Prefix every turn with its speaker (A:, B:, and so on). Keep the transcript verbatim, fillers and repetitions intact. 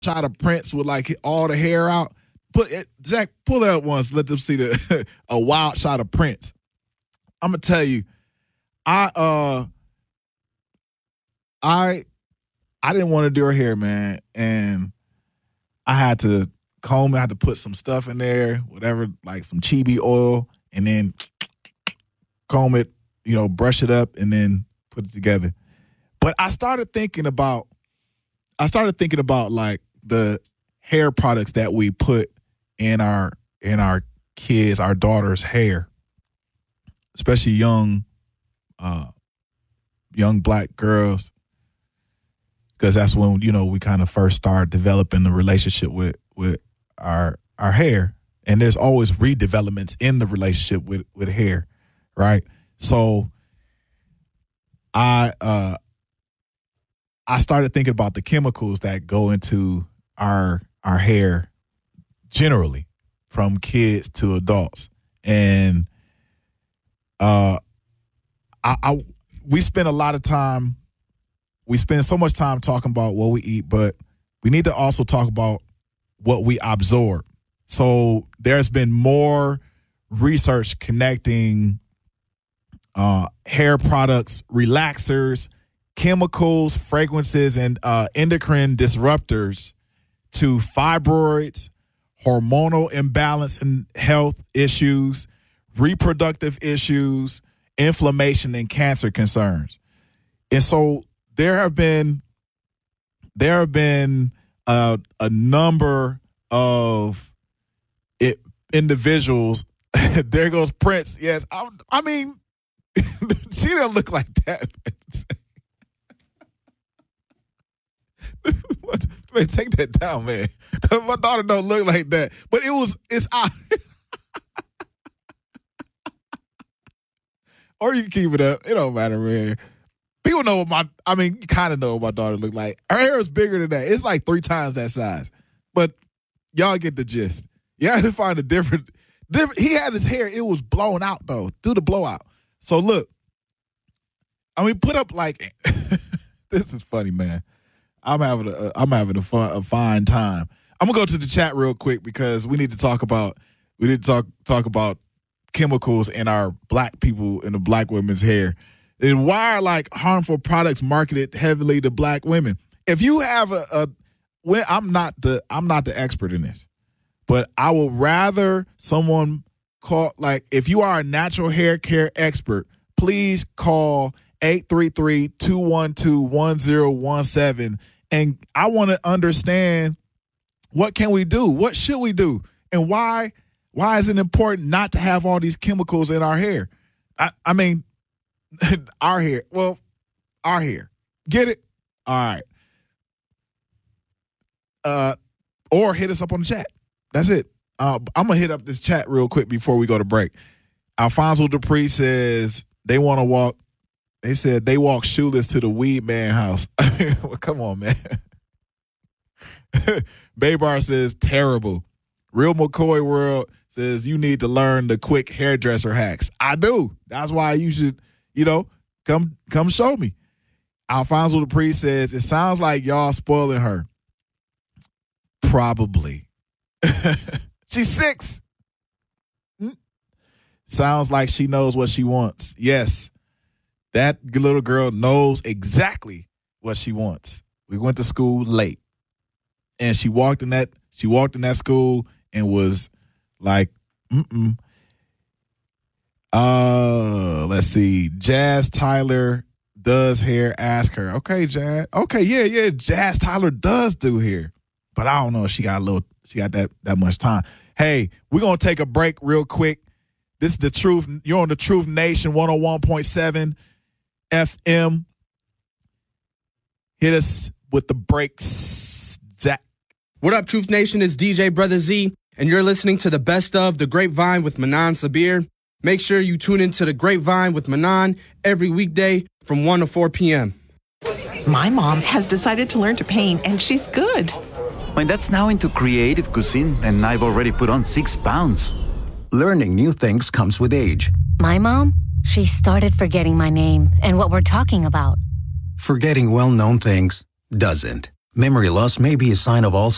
A: shot of Prince with like all the hair out. Put it, Zach, pull it up once. Let them see the a wild shot of Prince. I'm gonna tell you, I uh, I I didn't want to do her hair, man, and I had to comb it. I had to put some stuff in there, whatever, like some chibi oil, and then comb it, you know, brush it up, and then put it together. But I started thinking about, I started thinking about like the hair products that we put in our in our kids, our daughters' hair, especially young, uh, young black girls, because that's when, you know, we kind of first start developing the relationship with with our our hair, and there's always redevelopments in the relationship with with hair, right? So I uh. I started thinking about the chemicals that go into our our hair generally, from kids to adults. And uh, I, I we spend a lot of time, we spend so much time talking about what we eat, but we need to also talk about what we absorb. So there's been more research connecting uh, hair products, relaxers, chemicals, fragrances, and uh, endocrine disruptors to fibroids, hormonal imbalance and health issues, reproductive issues, inflammation, and cancer concerns. And so there have been there have been uh, a number of it, individuals. There goes Prince. Yes, I, I mean, she don't look like that. Man, take that down, man. My daughter don't look like that. But it was, it's I. Or you can keep it up. It don't matter, man. People know what my, I mean, you kind of know what my daughter look like. Her hair is bigger than that. It's like three times that size. But y'all get the gist. You got to find a different, different, he had his hair, it was blown out, though. Do the blowout. So look, I mean, put up like, this is funny, man. I'm having a I'm having a fun a fine time. I'm gonna go to the chat real quick because we need to talk about we need to talk talk about chemicals in our black people in the black women's hair. And why are like harmful products marketed heavily to black women? If you have a, a when I'm not the I'm not the expert in this, but I would rather someone call, like, if you are a natural hair care expert, please call eight three three, two one two, one zero one seven. And I want to understand, what can we do? What should we do? And why why is it important not to have all these chemicals in our hair? I, I mean, our hair. Well, our hair. Get it? All right. Uh, or hit us up on the chat. That's it. Uh, I'm going to hit up this chat real quick before we go to break. Alfonso Dupree says they want to walk. They said they walk shoeless to the weed man house. Well, come on, man. Baybar says terrible. Real McCoy World says you need to learn the quick hairdresser hacks. I do. That's why you should, you know, come come show me. Alfonso Dupree says it sounds like y'all spoiling her. Probably. She's six. Sounds like she knows what she wants. Yes. That little girl knows exactly what she wants. We went to school late, and she walked in that she walked in that school and was like, mm-mm. Uh, let's see. Jazz Tyler does hair. Ask her. Okay, Jazz. Okay, yeah, yeah. Jazz Tyler does do hair, but I don't know if she got a little. She got that that much time. Hey, we're gonna take a break real quick. This is the Truth. You're on the Truth Nation one oh one point seven F M. Hit us with the breaks, Zach.
B: What up, Truth Nation? It's D J Brother Z, and you're listening to the best of The Grapevine with Manan Sabir. Make sure you tune into The Grapevine with Manan every weekday from one to four p.m.
C: My mom has decided to learn to paint, and she's good.
D: My dad's now into creative cuisine, and I've already put on six pounds.
E: Learning new things comes with age.
F: My mom? She started forgetting my name and what we're talking about.
E: Forgetting well-known things doesn't. Memory loss may be a sign of Alzheimer's.